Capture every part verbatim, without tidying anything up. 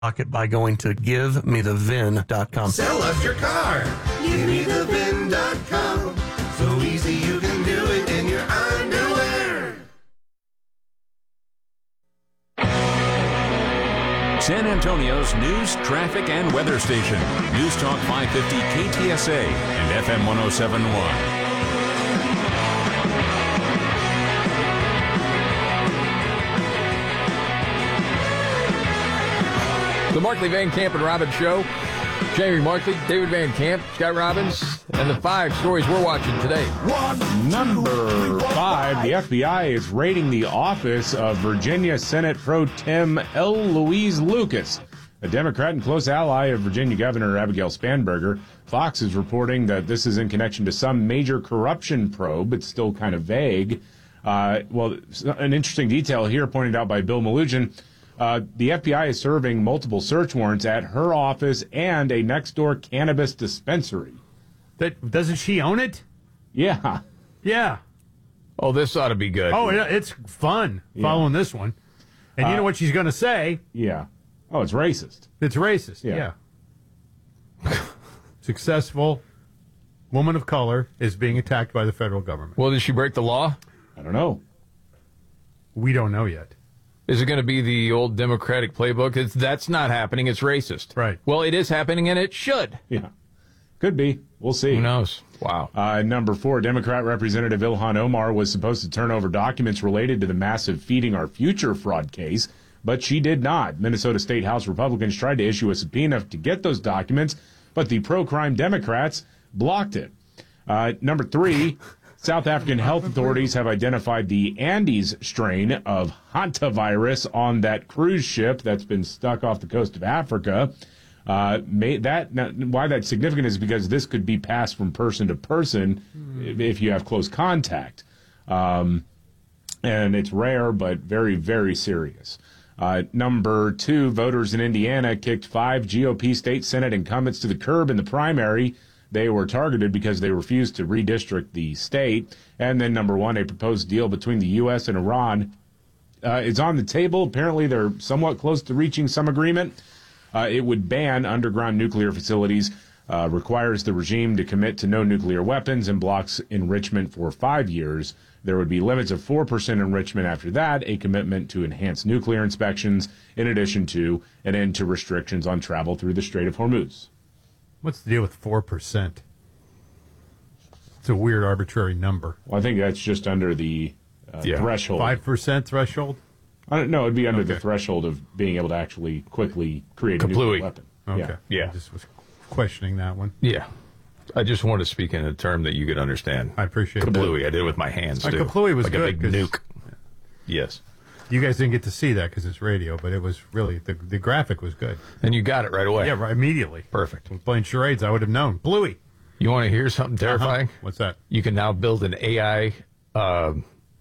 Pocket by going to give me the vin dot com. Sell us your car. give me the vin dot com. So easy you can do it in your underwear. San Antonio's news, traffic, and weather station. News Talk five fifty K T S A and F M one oh seven point one. The Markley, Van Camp, and Robbins Show. Jamie Markley, David Van Camp, Scott Robbins, and the five stories we're watching today. Number five, the F B I is raiding the office of Virginia Senate Pro Tem L. Louise Lucas, a Democrat and close ally of Virginia Governor Abigail Spanberger. Fox is reporting that this is in connection to some major corruption probe. It's still kind of vague. Uh, well, an interesting detail here pointed out by Bill Malugin. Uh, the F B I is serving multiple search warrants at her office and a next-door cannabis dispensary. That doesn't she own it? Yeah. Yeah. Oh, this ought to be good. Oh, it, it's fun Yeah. following this one. And you Uh, know what she's going to say? Yeah. Oh, it's racist. It's racist. Yeah. Yeah. Successful woman of color is being attacked by the federal government. Well, did she break the law? I don't know. We don't know yet. Is it going to be the old Democratic playbook? It's, that's not happening. It's racist. Right. Well, it is happening, and it should. Yeah. Could be. We'll see. Who knows? Wow. Uh, number four, Democrat Representative Ilhan Omar was supposed to turn over documents related to the massive Feeding Our Future fraud case, but she did not. Minnesota State House Republicans tried to issue a subpoena to get those documents, but the pro-crime Democrats blocked it. Uh, number three, South African health authorities have identified the Andes strain of hantavirus on that cruise ship that's been stuck off the coast of Africa. Uh, may, that now, why that's significant is because this could be passed from person to person if, if you have close contact. Um, and it's rare, but very, very serious. Uh, number two, voters in Indiana kicked five G O P state Senate incumbents to the curb in the primary. They were targeted because they refused to redistrict the state. And then number one, a proposed deal between the U S and Iran uh, is on the table. Apparently, they're somewhat close to reaching some agreement. Uh, it would ban underground nuclear facilities, uh, requires the regime to commit to no nuclear weapons, and blocks enrichment for five years. There would be limits of four percent enrichment after that, a commitment to enhance nuclear inspections, in addition to an end to restrictions on travel through the Strait of Hormuz. What's the deal with four percent? It's a weird arbitrary number. Well, I think that's just under the uh, Yeah. threshold. five percent threshold? I don't know. It'd be under the Okay. threshold of being able to actually quickly create a Kaplooey. nuclear weapon. Okay. Yeah. Yeah. I just was questioning that one. Yeah. I just wanted to speak in a term that you could understand. I appreciate that. Kablooey. I did it with my hands, Uh, too. kablooey was like good, a big 'cause- nuke. Yes. You guys didn't get to see that because it's radio, but it was really, the, the graphic was good. And you got it right away. Yeah, right, immediately. Perfect. With playing charades, I would have known. Bluey. You want to hear something terrifying? Uh-huh. What's that? You can now build an A I uh,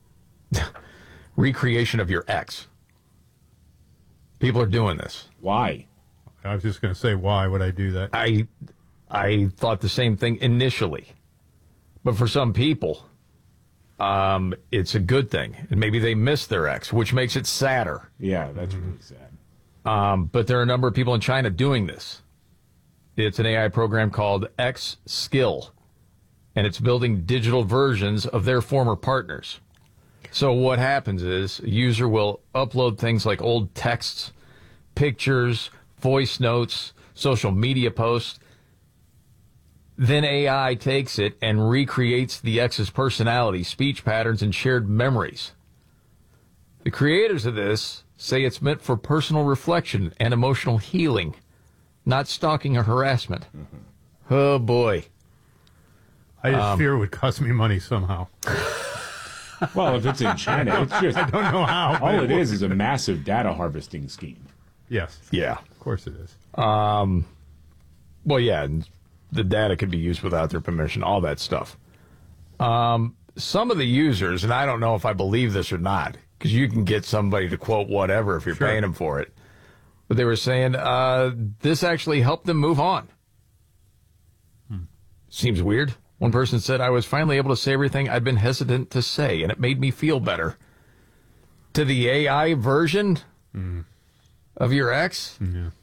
recreation of your ex. People are doing this. Why? I was just going to say, why would I do that? I I thought the same thing initially. But for some people, um, it's a good thing. And maybe they miss their ex, which makes it sadder. Yeah, that's really sad. Um, but there are a number of people in China doing this. It's an A I program called X Skill, and it's building digital versions of their former partners. So what happens is a user will upload things like old texts, pictures, voice notes, social media posts. Then A I takes it and recreates the ex's personality, speech patterns, and shared memories. The creators of this say it's meant for personal reflection and emotional healing, not stalking or harassment. Mm-hmm. Oh, boy. I just Um, fear it would cost me money somehow. Well, if it's in China, it's just I don't know how. but all it would. is is a massive data harvesting scheme. Yes. Yeah. Of course it is. Um, well, yeah, and the data could be used without their permission, all that stuff. Um, some of the users, and I don't know if I believe this or not, because you can get somebody to quote whatever if you're Sure. paying them for it. But they were saying uh, this actually helped them move on. Hmm. Seems weird. One person said, I was finally able to say everything I'd been hesitant to say, and it made me feel better. To the A I version Mm. of your ex? Yeah.